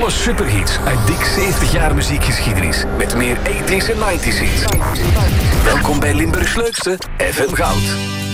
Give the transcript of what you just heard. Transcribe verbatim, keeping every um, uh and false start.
Alle superhits uit dik zeventig jaar muziekgeschiedenis. Met meer tachtiger en negentiger hits. Welkom bij Limburgs leukste F M Goud.